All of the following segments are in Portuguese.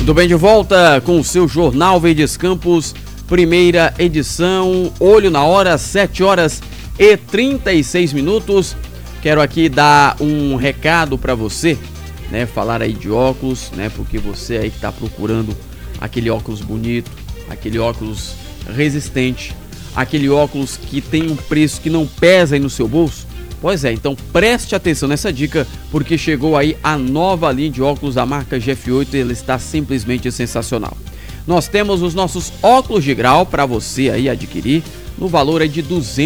Muito bem, de volta com o seu Jornal Verdes Campos, primeira edição, olho na hora, 7h36. Quero aqui dar um recado para você, né? Falar aí de óculos, né? Porque você aí que está procurando aquele óculos bonito, aquele óculos resistente, aquele óculos que tem um preço que não pesa aí no seu bolso. Pois é, então preste atenção nessa dica, porque chegou aí a nova linha de óculos da marca GF8 e ela está simplesmente sensacional. Nós temos os nossos óculos de grau para você aí adquirir no valor aí de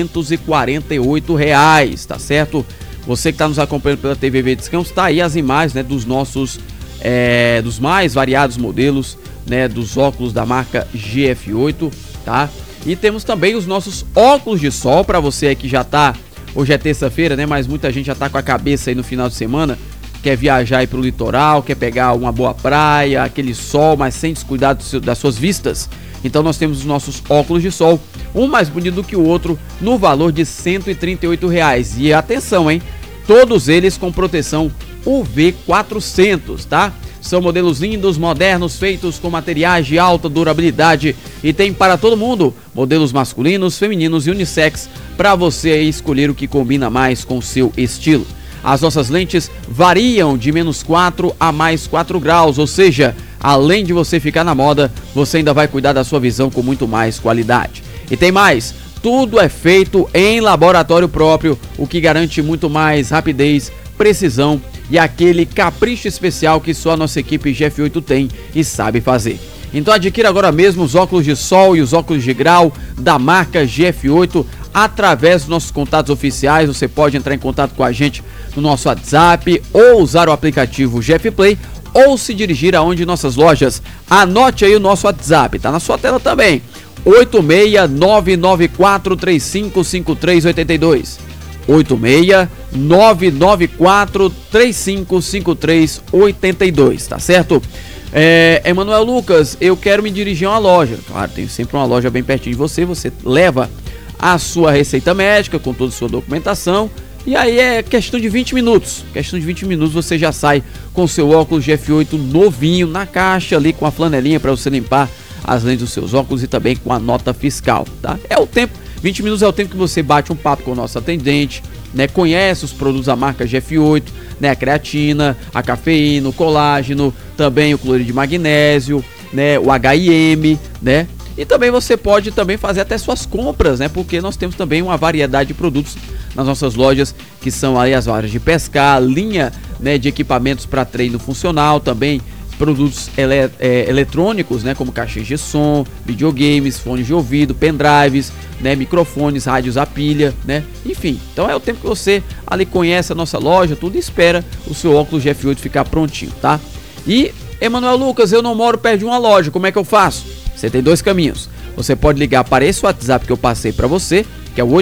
R$248, tá certo? Você que está nos acompanhando pela TV Verdes Campos, tá aí as imagens, né, dos nossos, dos mais variados modelos, né, dos óculos da marca GF8, tá? E temos também os nossos óculos de sol para você aí que já tá... Hoje é terça-feira, né? Mas muita gente já tá com a cabeça aí no final de semana, quer viajar aí pro litoral, quer pegar uma boa praia, aquele sol, mas sem descuidar das suas vistas. Então nós temos os nossos óculos de sol, um mais bonito do que o outro, no valor de R$138. E atenção, hein? Todos eles com proteção UV 400, tá? São modelos lindos, modernos, feitos com materiais de alta durabilidade e tem para todo mundo, modelos masculinos, femininos e unissex, para você escolher o que combina mais com o seu estilo. As nossas lentes variam de -4 a +4 graus, ou seja, além de você ficar na moda, você ainda vai cuidar da sua visão com muito mais qualidade. E tem mais, tudo é feito em laboratório próprio, o que garante muito mais rapidez, precisão e aquele capricho especial que só a nossa equipe GF8 tem e sabe fazer. Então adquira agora mesmo os óculos de sol e os óculos de grau da marca GF8 através dos nossos contatos oficiais. Você pode entrar em contato com a gente no nosso WhatsApp ou usar o aplicativo GF Play ou se dirigir aonde nossas lojas. Anote aí o nosso WhatsApp, tá na sua tela também, 86994355382. 86994355382, tá certo? Emanuel Lucas, eu quero me dirigir a uma loja. Claro, tem sempre uma loja bem pertinho de você. Você leva a sua receita médica com toda a sua documentação e aí é questão de 20 minutos. Questão de 20 minutos você já sai com o seu óculos GF8 novinho na caixa ali com a flanelinha para você limpar as lentes dos seus óculos e também com a nota fiscal, tá? É o tempo, 20 minutos é o tempo que você bate um papo com o nosso atendente, né? Conhece os produtos da marca GF8, né? A creatina, a cafeína, o colágeno, também o cloreto de magnésio, né? O HIM, né? E também você pode também fazer até suas compras, né? Porque nós temos também uma variedade de produtos nas nossas lojas, que são aí as varas de pescar, linha, né, de equipamentos para treino funcional, também produtos eletrônicos, né, como caixas de som, videogames, fones de ouvido, pendrives, né, microfones, rádios a pilha, né, enfim. Então é o tempo que você ali conhece a nossa loja, tudo, e espera o seu óculos GF8 ficar prontinho, tá? E, Emanuel Lucas, eu não moro perto de uma loja, como é que eu faço? Você tem dois caminhos. Você pode ligar para esse WhatsApp que eu passei para você, que é o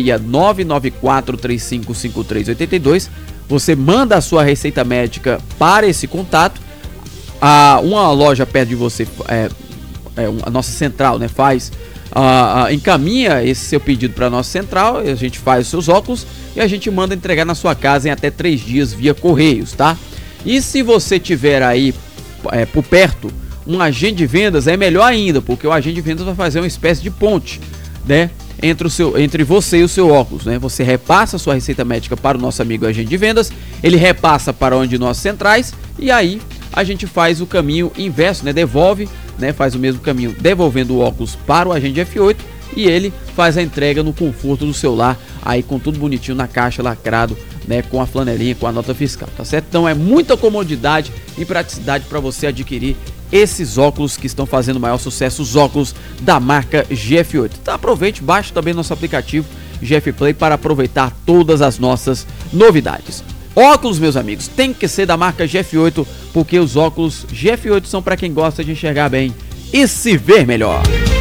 86994355382. Você manda a sua receita médica para esse contato. Uma loja perto de você, a nossa central, né, encaminha esse seu pedido para a nossa central, a gente faz os seus óculos e a gente manda entregar na sua casa em até 3 dias via correios, tá? E se você tiver aí por perto um agente de vendas, é melhor ainda, porque o agente de vendas vai fazer uma espécie de ponte, né, entre você e o seu óculos, né? Você repassa a sua receita médica para o nosso amigo agente de vendas, ele repassa para onde nós centrais e aí a gente faz o caminho inverso, né? Devolve, né? Faz o mesmo caminho, devolvendo o óculos para o agente F8 e ele faz a entrega no conforto do seu lar, aí com tudo bonitinho na caixa, lacrado, né? Com a flanelinha, com a nota fiscal, tá certo? Então é muita comodidade e praticidade para você adquirir esses óculos que estão fazendo o maior sucesso, os óculos da marca GF8. Então aproveite, baixe também nosso aplicativo GF Play para aproveitar todas as nossas novidades. Óculos, meus amigos, tem que ser da marca GF8, porque os óculos GF8 são para quem gosta de enxergar bem e se ver melhor.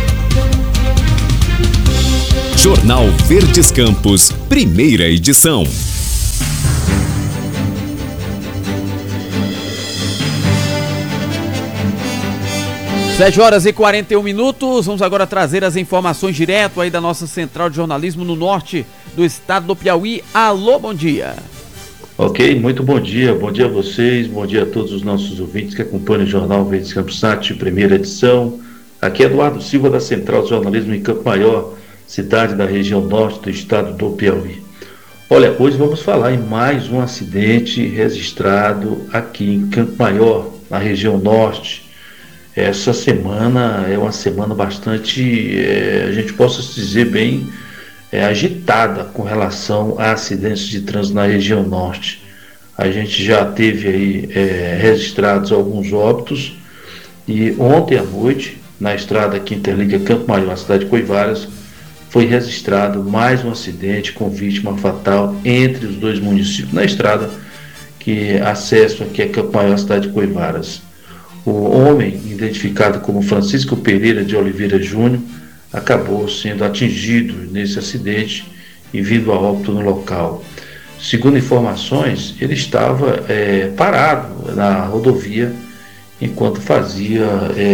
Jornal Verdes Campos, primeira edição. 7h41. Vamos agora trazer as informações direto aí da nossa central de jornalismo no norte do estado do Piauí. Alô, bom dia. Ok, muito bom dia a vocês, bom dia a todos os nossos ouvintes que acompanham o Jornal Verdes Campos Sat, primeira edição. Aqui é Eduardo Silva, da Central de Jornalismo em Campo Maior, cidade da região norte do estado do Piauí. Olha, hoje vamos falar em mais um acidente registrado aqui em Campo Maior, na região norte. Essa semana é uma semana bastante, a gente possa dizer bem, agitada com relação a acidentes de trânsito na região norte. A gente já teve aí registrados alguns óbitos e ontem à noite, na estrada que interliga Campo Maior à cidade de Coivaras, foi registrado mais um acidente com vítima fatal entre os dois municípios, na estrada que acessa aqui a Campo Maior à cidade de Coivaras. O homem, identificado como Francisco Pereira de Oliveira Júnior, acabou sendo atingido nesse acidente e vindo a óbito no local. Segundo informações, ele estava parado na rodovia enquanto fazia...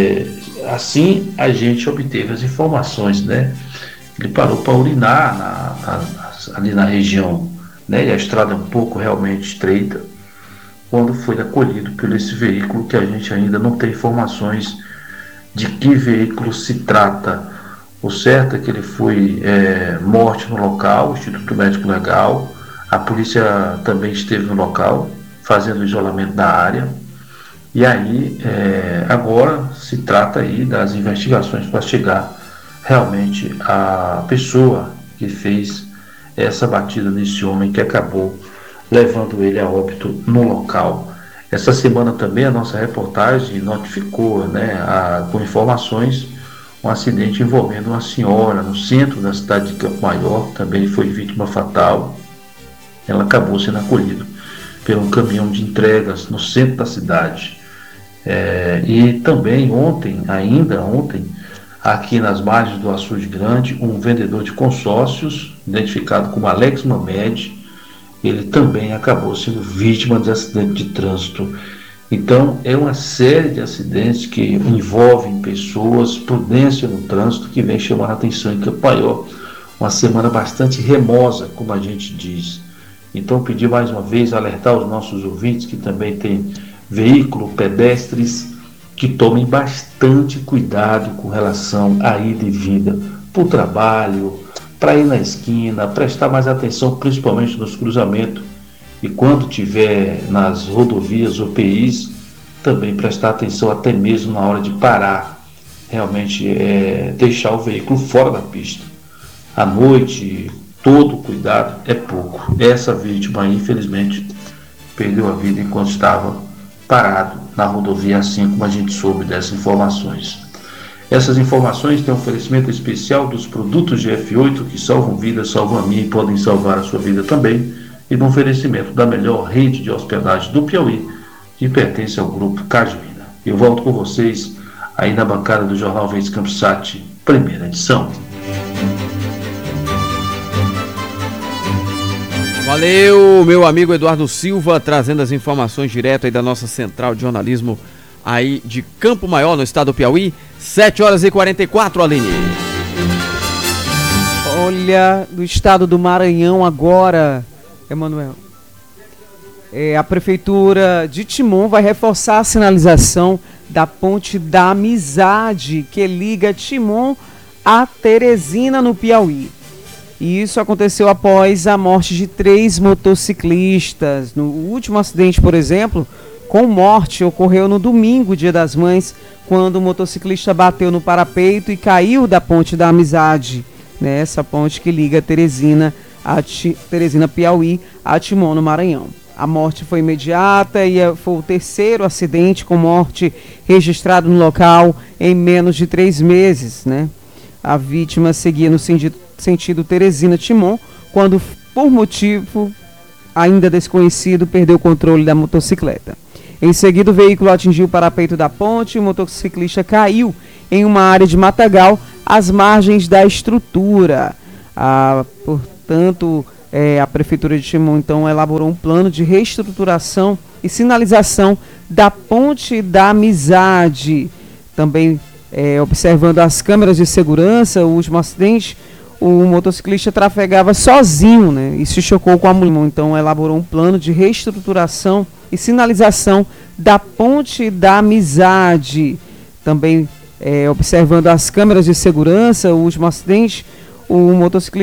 assim a gente obteve as informações, né? Ele parou para urinar ali na região, né? E a estrada é um pouco realmente estreita, quando foi acolhido por esse veículo que a gente ainda não tem informações de que veículo se trata. O certo é que ele foi morto no local, o Instituto Médico Legal, a polícia também esteve no local, fazendo o isolamento da área, e aí agora se trata aí das investigações para chegar realmente a pessoa que fez essa batida nesse homem que acabou levando ele a óbito no local. Essa semana também a nossa reportagem notificou, com informações, um acidente envolvendo uma senhora no centro da cidade de Campo Maior, também foi vítima fatal. Ela acabou sendo acolhida por um caminhão de entregas no centro da cidade. E também ontem, aqui nas margens do Açude Grande, um vendedor de consórcios, identificado como Alex Mamed, ele também acabou sendo vítima de acidente de trânsito. Então, é uma série de acidentes que envolvem pessoas, prudência no trânsito, que vem chamando a atenção em Campo Maior. Uma semana bastante remosa, como a gente diz. Então, pedir mais uma vez, alertar os nossos ouvintes que também têm veículo, pedestres, que tomem bastante cuidado com relação à ida e vinda para o trabalho, para ir na esquina, prestar mais atenção, principalmente nos cruzamentos. E quando tiver nas rodovias ou PIs, também prestar atenção até mesmo na hora de parar, realmente deixar o veículo fora da pista. À noite, todo cuidado é pouco. Essa vítima, infelizmente, perdeu a vida enquanto estava parado na rodovia, assim como a gente soube dessas informações. Essas informações têm um oferecimento especial dos produtos GF8 que salvam vidas, salvam a minha e podem salvar a sua vida também, e no oferecimento da melhor rede de hospedagem do Piauí, que pertence ao grupo Cajmina. Eu volto com vocês aí na bancada do Jornal Verdes Campos Sat, primeira edição. Valeu, meu amigo Eduardo Silva, trazendo as informações direto aí da nossa central de jornalismo aí de Campo Maior, no estado do Piauí. 7h44, Aline. Olha, do estado do Maranhão agora, Emanuel. A Prefeitura de Timon vai reforçar a sinalização da Ponte da Amizade, que liga Timon a Teresina, no Piauí. E isso aconteceu após a morte de 3 motociclistas. No último acidente, por exemplo, com morte, ocorreu no domingo, Dia das Mães, quando o motociclista bateu no parapeito e caiu da Ponte da Amizade, né? Essa ponte que liga Teresina Piauí a Timon, no Maranhão. A morte foi imediata e foi o terceiro acidente com morte registrado no local em menos de 3 meses, né? A vítima seguia no sentido Teresina-Timon, quando, por motivo ainda desconhecido, perdeu o controle da motocicleta. Em seguida, o veículo atingiu o parapeito da ponte e o motociclista caiu em uma área de matagal às margens da estrutura. Portanto, a Prefeitura de Timon, então, elaborou um plano de reestruturação e sinalização da Ponte da Amizade. Também, observando as câmeras de segurança, o último acidente, o motociclista trafegava sozinho, né, e se chocou com a mulher. Então elaborou um plano de reestruturação e sinalização da Ponte da Amizade. Também observando as câmeras de segurança, o último acidente, o motociclista